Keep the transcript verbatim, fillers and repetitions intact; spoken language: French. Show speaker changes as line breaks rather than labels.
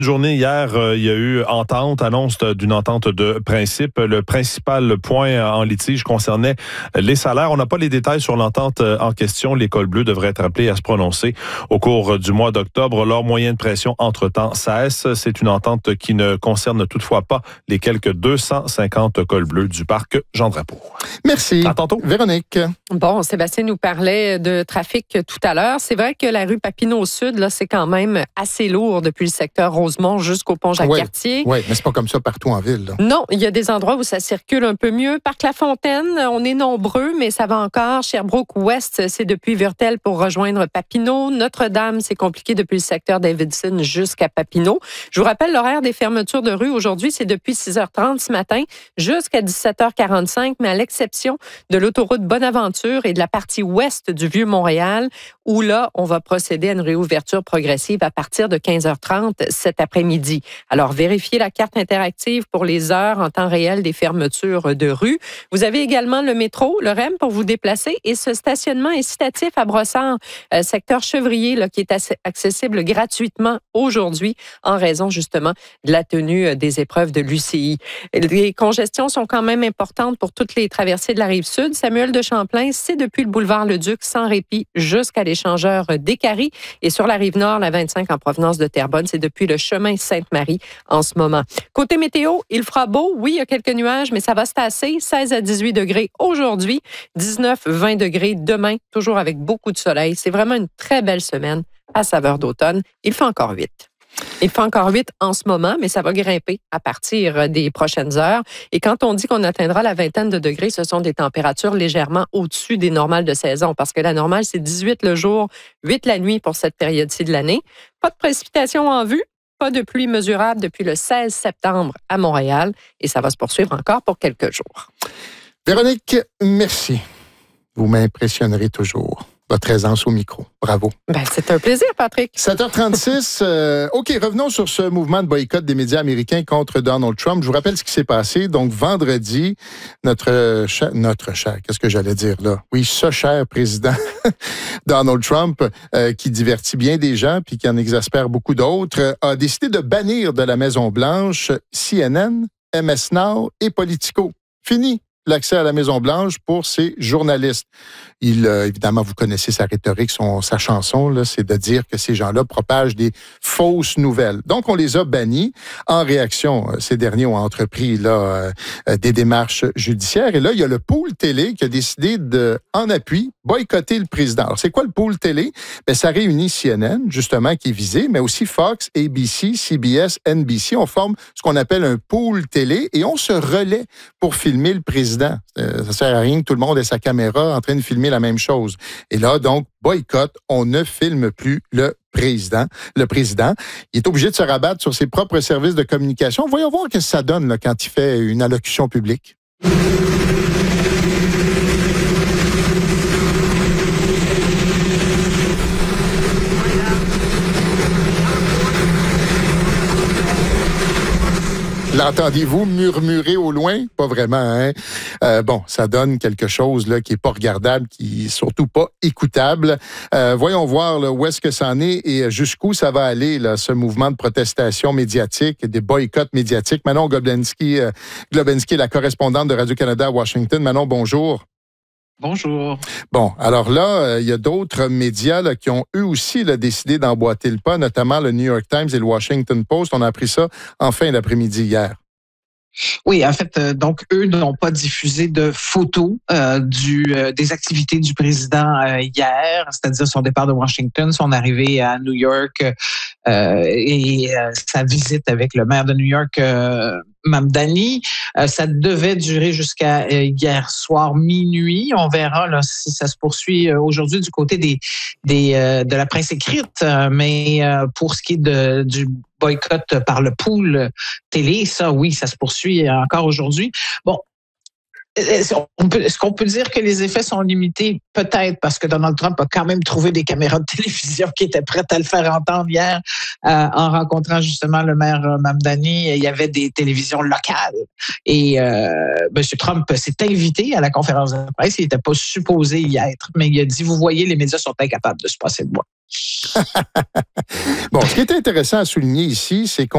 Journée hier, euh, il y a eu entente, annonce d'une entente de principe. Le principal point en litige concernait les salaires. On n'a pas les détails sur l'entente en question. L'École bleue devrait être appelée à se prononcer au cours du mois d'octobre. Leur moyen de pression entre-temps cesse. C'est une entente qui ne concerne toutefois pas les quelques deux cent cinquante cols bleus du parc Jean Drapeau.
Merci.
À tantôt.
Véronique.
Bon, Sébastien nous parlait de trafic tout à l'heure. C'est vrai que la rue Papineau Sud, là, c'est quand même assez lourd depuis le secteur Rosemont jusqu'au pont Jacques-Cartier.
Oui, mais c'est pas comme ça partout en ville. Là.
Non, il y a des endroits où ça circule un peu mieux. Parc La Fontaine, on est nombreux, mais ça va encore. Sherbrooke-Ouest, c'est depuis Virtel pour rejoindre Papineau. Notre-Dame, c'est compliqué depuis le secteur Davidson jusqu'à Papineau. Je vous rappelle l'horaire des fermetures de rue aujourd'hui, c'est depuis six heures trente ce matin jusqu'à dix-sept heures quarante-cinq, mais à l'exception de l'autoroute Bonaventure et de la partie ouest du Vieux-Montréal, où là, on va procéder à une réouverture progressive à partir de quinze heures trente cet après-midi. Alors, vérifiez la carte interactive pour les heures en temps réel des fermetures de rue. Vous avez également le métro, le R E M, pour vous déplacer et ce stationnement incitatif à Brossard, euh, secteur Chevrier, là, qui est accessible gratuitement aujourd'hui en raison justement de la tenue des épreuves de l'U C I. Les congestions sont quand même importantes pour toutes les traversées de la Rive-Sud. Samuel de Champlain, c'est depuis le boulevard Le-Duc sans répit jusqu'à l'échangeur d'Écarie. Et sur la Rive-Nord, la vingt-cinq en provenance de Terrebonne, c'est depuis le chemin Sainte-Marie en ce moment. Côté météo, il fera beau. Oui, il y a quelques nuages, mais ça va se tasser. seize à dix-huit degrés aujourd'hui, dix-neuf à vingt degrés demain, toujours avec beaucoup de soleil. C'est vraiment une très belle semaine à saveur d'automne. Il fait encore huit. Il fait encore huit en ce moment, mais ça va grimper à partir des prochaines heures. Et quand on dit qu'on atteindra la vingtaine de degrés, ce sont des températures légèrement au-dessus des normales de saison, parce que la normale, c'est dix-huit le jour, huit la nuit pour cette période-ci de l'année. Pas de précipitations en vue, pas de pluie mesurable depuis le seize septembre à Montréal, et ça va se poursuivre encore pour quelques jours.
Véronique, merci. Vous m'impressionnerez toujours. Votre aisance au micro. Bravo.
Ben, c'est un plaisir, Patrick.
sept heures trente-six. euh, OK, revenons sur ce mouvement de boycott des médias américains contre Donald Trump. Je vous rappelle ce qui s'est passé. Donc, vendredi, notre cher, notre cher, qu'est-ce que j'allais dire là? Oui, ce cher président Donald Trump, euh, qui divertit bien des gens puis qui en exaspère beaucoup d'autres, a décidé de bannir de la Maison-Blanche C N N, M S Now et Politico. Fini l'accès à la Maison-Blanche pour ces journalistes. Il, euh, évidemment, vous connaissez sa rhétorique, son, sa chanson, là, c'est de dire que ces gens-là propagent des fausses nouvelles. Donc, on les a bannis. En réaction, ces derniers ont entrepris là, euh, des démarches judiciaires. Et là, il y a le pool télé qui a décidé de, en appui, boycotter le président. Alors, c'est quoi le pool télé? Bien, ça réunit C N N, justement, qui est visé, mais aussi Fox, A B C, C B S, N B C. On forme ce qu'on appelle un pool télé et on se relaie pour filmer le président. Euh, ça sert à rien que tout le monde ait sa caméra en train de filmer la même chose. Et là, donc, boycott, on ne filme plus le président. Le président, il est obligé de se rabattre sur ses propres services de communication. Voyons voir ce que ça donne là, quand il fait une allocution publique. L'entendez-vous murmurer au loin? Pas vraiment, hein? Euh, bon, ça donne quelque chose là qui est pas regardable, qui est surtout pas écoutable. Euh, voyons voir là, où est-ce que ça en est et jusqu'où ça va aller, là, ce mouvement de protestation médiatique, des boycotts médiatiques. Manon Globensky, euh, Globensky, la correspondante de Radio-Canada à Washington. Manon, bonjour.
Bonjour.
Bon, alors là, il euh, y a d'autres médias là, qui ont eux aussi là, décidé d'emboîter le pas, notamment le New York Times et le Washington Post. On a appris ça en fin d'après-midi hier.
Oui, en fait, euh, donc eux n'ont pas diffusé de photos euh, du euh, des activités du président euh, hier, c'est-à-dire son départ de Washington, son arrivée à New York euh, et euh, sa visite avec le maire de New York, euh, Mamdani. Euh, ça devait durer jusqu'à euh, hier soir minuit. On verra là, si ça se poursuit euh, aujourd'hui du côté des des euh, de la presse écrite, euh, mais euh, pour ce qui est de du boycott par le pool télé, ça, oui, ça se poursuit encore aujourd'hui. Bon, est-ce qu'on peut, est-ce qu'on peut dire que les effets sont limités? Peut-être, parce que Donald Trump a quand même trouvé des caméras de télévision qui étaient prêtes à le faire entendre hier euh, en rencontrant justement le maire Mamdani. Il y avait des télévisions locales. Et euh, M. Trump s'est invité à la conférence de presse. Il n'était pas supposé y être, mais il a dit, vous voyez, les médias sont incapables de se passer de moi.
Bon, ce qui est intéressant à souligner ici, c'est qu'on